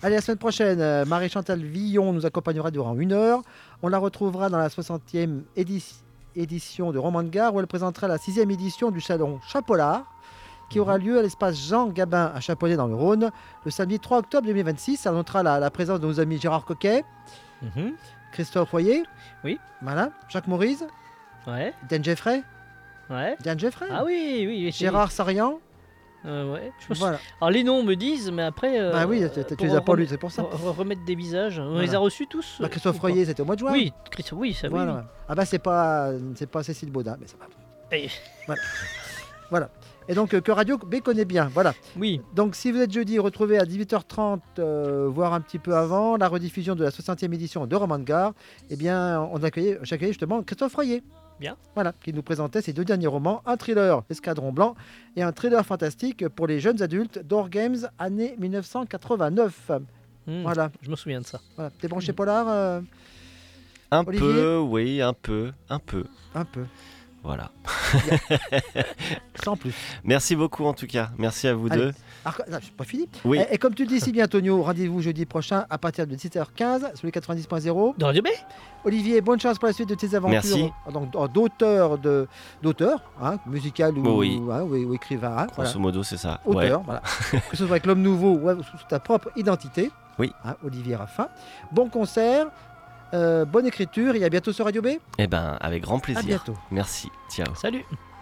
Allez, la semaine prochaine, Marie-Chantal Villon nous accompagnera durant 1 heure. On la retrouvera dans la 60e édition de Roman de Gare, où elle présentera la 6e édition du salon Chapollard, qui aura lieu à l'espace Jean Gabin à Chaponnet dans le Rhône, le samedi 3 octobre 2026. Ça notera la présence de nos amis Gérard Coquet, Christophe Royer, Oui. Voilà, Jacques Maurice, Ouais. Diane Jeffrey, Ah oui. Gérard Sarian. Ouais. Je pense- Voilà. Alors les noms me disent, mais après. Bah oui, tu les as pas lus, c'est pour ça. Remettre des visages. On Voilà. les a reçus tous. Bah, Christophe ou pas Royer, c'était au mois de juin. Oui, Christophe, oui, ça Voilà. oui. Ah bah c'est pas Cécile Baudin, mais ça va. Et- Voilà. Et donc que Radio B connaît bien. Voilà. Oui. Donc si vous êtes jeudi, retrouvez à 18h30, voire un petit peu avant, la rediffusion de la 60e édition de Roman de Gare. Eh bien, j'accueillais justement Christophe Royer. Bien. Voilà, qui nous présentait ses 2 derniers romans, un thriller, Escadron Blanc, et un thriller fantastique pour les jeunes adultes, Door Games, année 1989. Voilà. Je me souviens de ça. Voilà. T'es branché polar Un Olivier peu, oui, un peu. Un peu. Voilà. Sans plus. Merci beaucoup en tout cas. Merci à vous Allez. deux. Alors, non, c'est pas fini. Oui. Et comme tu le dis si bien, Tonio, rendez-vous jeudi prochain à partir de 17h15 sur les 90.0. De Radio B. Olivier, bonne chance pour la suite de tes aventures. Merci. Donc, d'auteur, musical ou, Oui. ou écrivain. Hein, Grosso modo, c'est ça. Auteur, voilà. Que ce soit avec l'homme nouveau ou sous ta propre identité. Oui. Olivier Raffin. Bon concert, bonne écriture et à bientôt sur Radio B. Eh ben, avec grand plaisir. À bientôt. Merci. Ciao. Salut.